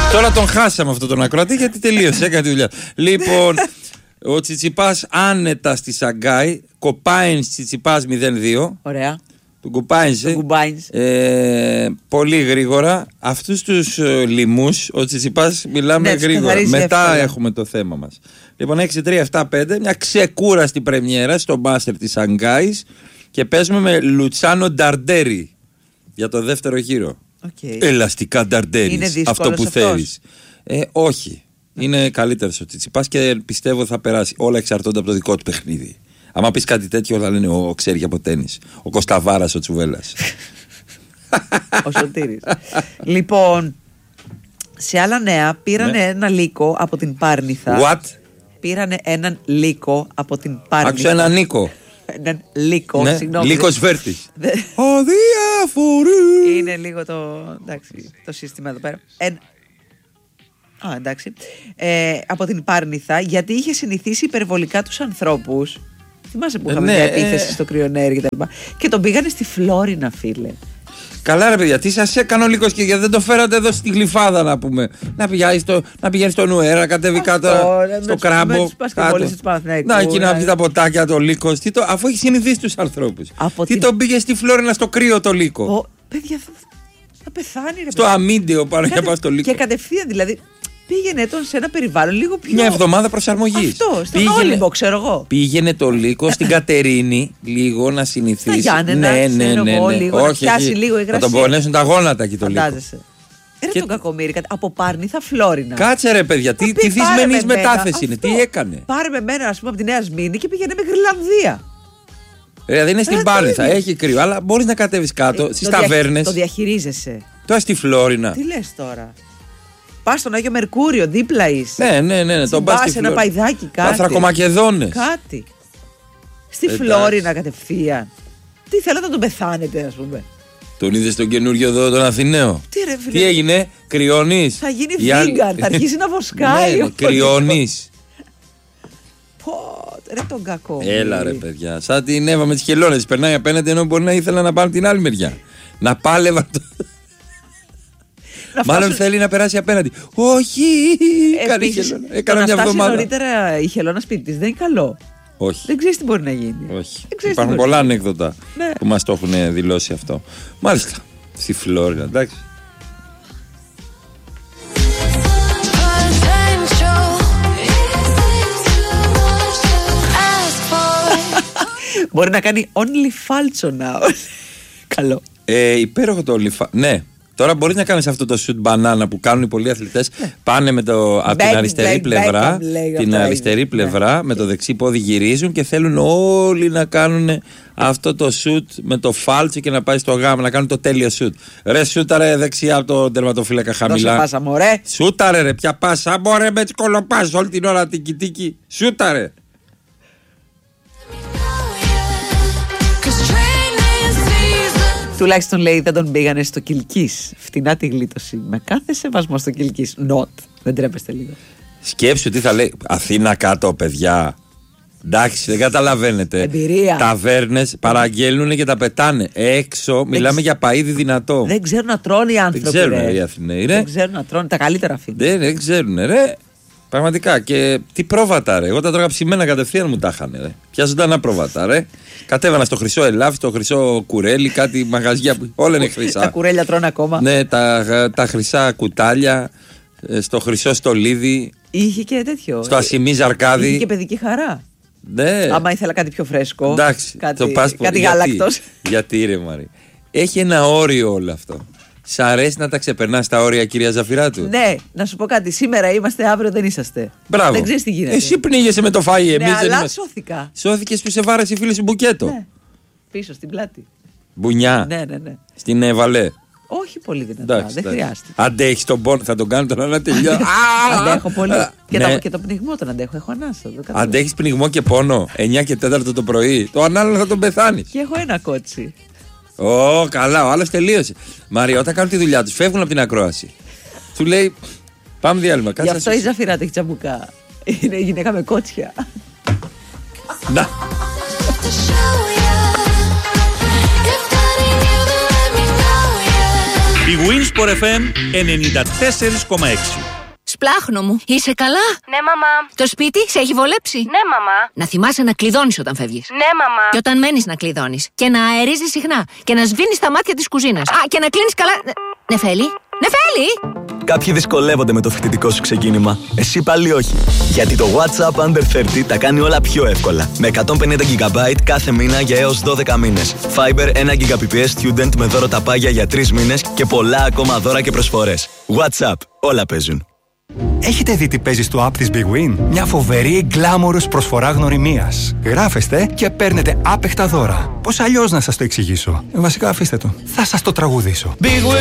Τώρα τον χάσαμε αυτόν τον ακροατή γιατί τελείωσε, έκανε τη δουλειά. Λοιπόν, ο Τσιτσιπάς άνετα στη Σαγκάη, Κοπάινς Τσιτσιπάς 0-2. Ωραία. Τον Κοπάινς. Πολύ γρήγορα. Αυτούς τους λοιμούς, ο Τσιτσιπάς μιλάμε γρήγορα. Μετά εύκολα. Έχουμε το θέμα μας. Λοιπόν, 6-3-7-5, μια ξεκούραστη πρεμιέρα στο Μάστερ της Σαγκάης και παίζουμε με Λουτσάνο Νταρντέρι για το δεύτερο γύρο. Okay. Ελαστικά Νταρντέρις, αυτό που θέλεις. Όχι. Είναι καλύτερος ο Τσιτσιπάς και πιστεύω θα περάσει. Όλα εξαρτώνται από το δικό του παιχνίδι. Άμα πεις κάτι τέτοιο, θα λένε ο ξέρει από τένις. Ο Κωσταβάρας, ο Τσουβέλλας. Ο Σωτήρης. Λοιπόν, σε άλλα νέα, πήρανε ένα λύκο από την Πάρνηθα. What? Πήρανε έναν λύκο από την Πάρνηθα. Άκουσα έναν Νίκο. Έναν λύκο, ναι, συγγνώμη. Λύκος Βέρτης. Αδιαφορή. Είναι λίγο το σύστημα εδώ πέρα. Εντάξει. Από την Πάρνηθα, γιατί είχε συνηθίσει υπερβολικά τους ανθρώπους. Θυμάσαι που είχαμε μια επίθεση στο κρυονέρι και τα λοιπά. Και τον πήγανε στη Φλόρινα, φίλε. Καλά ρε παιδιά, τι σας έκανε ο Λύκος και γιατί δεν το φέρατε εδώ στη Γλυφάδα να πούμε. Να πηγαίνει στο Νουέρα, κατέβει κάτω στο Κράμπο. Να εκεί να βγει τα ποτάκια το Λύκος. Αφού έχει συνηθίσει τους ανθρώπους. Τι τον πήγε στη Φλόρινα στο κρύο το Λύκο. Παιδιά θα πεθάνει ρε. Στο αμίντιο πάνω για πάω στο Λύκο. Και κατευθείαν δηλαδή. Πήγαινε τον σε ένα περιβάλλον λίγο πιο. Μια εβδομάδα προσαρμογής. Αυτό, στον Όλυμπο, ξέρω εγώ. Πήγαινε το Λύκο στην Κατερίνη λίγο να συνηθίσει. Στα Γιάννενα, ναι. Λίγο, όχι, να πιάσει λίγο υγρασία. Θα τον πονέσουν τα γόνατα εκεί το Λύκο. Φαντάζεσαι. Τον Κακομοίρη, από Πάρνηθα, Φλόρινα. Κάτσε ρε παιδιά, τι θυσμένης μετάθεση είναι, τι έκανε. Πάρε με μένα, ας πούμε, από τη Νέα Σμύρνη και πήγαινε με Γρυλανδία. Δηλαδή είναι στην Πάρνηθα, έχει κρύο, αλλά μπορείς να κατέβεις κάτω στις ταβέρνες. Το διαχειρίζεσαι. Τώρα στη Φλόρινα. Τι λες τώρα. Πας στον Άγιο Μερκούριο, δίπλα είσαι. Ναι. Τον πας σε ένα παϊδάκι, κάτι. Ανθρακομακεδόνες. Κάτι. Στη Φλόρινα κατευθείαν. Τι θέλετε να τον πεθάνετε, ας πούμε. Τον είδες τον καινούριο εδώ, τον Αθηναίο. Τι έγινε, κρυώνεις. Θα γίνει vegan, θα αρχίσει να βοσκάει. Ναι, κρυώνεις. Ρε τον κακό. Έλα ρε παιδιά, σαν την Εύα με τις χελώνες. Περνάει απέναντι ενώ μπορεί να ήθελα να πάμε την άλλη μεριά. Να πάλευα το. Μάλλον θέλει να περάσει απέναντι. Όχι! Έκανα μια εβδομάδα. Νωρίτερα η χελώνα σπίτι της δεν είναι καλό. Όχι. Δεν ξέρεις τι μπορεί να γίνει. Όχι. Υπάρχουν πολλά ανέκδοτα που μας το έχουν δηλώσει αυτό. Μάλιστα. Στη Φλόρινα, εντάξει. Μπορεί να κάνει only falso now. Καλό. Υπέροχο το only falso. Ναι. Τώρα μπορείς να κάνεις αυτό το shoot banana που κάνουν οι πολλοί αθλητές. Πάνε από την αριστερή πλευρά, με το δεξί πόδι γυρίζουν και θέλουν όλοι να κάνουν αυτό το shoot με το φάλτσο και να πάει στο γάμο, να κάνουν το τέλειο shoot. Ρε σούταρε δεξιά από το τερματοφύλακα χαμηλά. Δώσε πάσα μωρέ. Σούταρε ρε, ποια πάσα μωρέ με τις κολοπάσεις όλη την ώρα τίκι. Σούταρε. Τουλάχιστον λέει δεν τον πήγανε στο Κιλκής. Φτηνά τη γλίτωση. Με κάθε σεβασμό στο Κιλκής. Δεν τρέπεστε λίγο. Σκέψου τι θα λέει. Αθήνα κάτω, παιδιά. Εντάξει, δεν καταλαβαίνετε. Εμπειρία. Ταβέρνες παραγγέλνουν και τα πετάνε. Έξω μιλάμε για παΐδι δυνατό. Δεν ξέρουν να τρώνε οι άνθρωποι. Δεν ξέρουν οι Αθηναίοι, ρε. Δεν ξέρουν να τρώνε. Τα καλύτερα αφήνουν. Δεν ξέρουν, ρε. Πραγματικά. Και τι πρόβατα, ρε. Εγώ τα τρώγα ψημένα κατευθείαν μου τα είχαν, ρε. Ποια ζωντανά πρόβατα, ρε. Κατέβανα στο Χρυσό Ελάφι, στο Χρυσό Κουρέλι, κάτι μαγαζιά που όλα είναι χρυσά. Τα κουρέλια τρώνε ακόμα. Ναι, τα χρυσά κουτάλια, στο Χρυσό Στολίδι. Είχε και τέτοιο. Στο Ασημί Ζαρκάδι. Είχε και παιδική χαρά. Ναι. Άμα ήθελα κάτι πιο φρέσκο. Εντάξει, κάτι γάλακτος. Γιατί ρε Μαρή. Έχει ένα όριο όλο αυτό. Σ' αρέσει να τα ξεπερνάς τα όρια, κυρία Ζαφυράτου? Ναι, να σου πω κάτι. Σήμερα είμαστε, αύριο δεν είσαστε. Μπράβο. Δεν ξέρεις τι γίνεται. Εσύ πνίγεσαι με το φαΐ, εμείς ναι, δεν αλλά είμαστε. σώθηκα. Σώθηκες που σε βάρεσε η φίλη σου μπουκέτο. Ναι. Πίσω στην πλάτη. Μπουνιά. Ναι. Στην Βαλέ. Όχι πολύ δυνατά. Δεν χρειάζεται. Αντέχεις τον πόνο, θα τον κάνω τώρα να τελειώσει. Αντέχω πολύ. Και το πνιγμό τον αντέχω. Έχω ανάσα. Αντέχεις πνιγμό και πόνο 9 και 4 το πρωί. Το ανάλογο θα τον πεθάνεις. Και έχω ένα κότσι. Καλά, ο άλλος τελείωσε. Μαρία, όταν κάνουν τη δουλειά τους, φεύγουν από την ακρόαση. Του λέει, πάμε διάλειμμα. Γι' αυτό η Ζαφυράτη έχει τσαμπουκά. Είναι γυναίκα με κότσια. Να. Η Winsport FM 94,6. Σπλάχνο μου, είσαι καλά? Ναι, μαμά. Το σπίτι σε έχει βολέψει? Ναι, μαμά. Να θυμάσαι να κλειδώνεις όταν φεύγεις. Ναι, μαμά. Και όταν μένεις να κλειδώνεις. Και να αερίζεις συχνά. Και να σβήνεις τα μάτια της κουζίνας. Α, και να κλείνεις καλά. Νεφέλη, Νεφέλη! Κάποιοι δυσκολεύονται με το φοιτητικό σου ξεκίνημα. Εσύ πάλι όχι. Γιατί το WhatsApp Under 30 τα κάνει όλα πιο εύκολα. Με 150 GB κάθε μήνα για έως 12 μήνες. Fiber 1 Gbps Student με δώρο τα πάγια για 3 μήνες και πολλά ακόμα δώρα και προσφορές. WhatsApp. Όλα παίζουν. Έχετε δει τι παίζει στο app της Big Win? Μια φοβερή glamorous προσφορά γνωριμίας. Γράφεστε και παίρνετε άπεχτα δώρα. Πώς αλλιώς να σας το εξηγήσω? Βασικά αφήστε το. Θα σας το τραγουδήσω.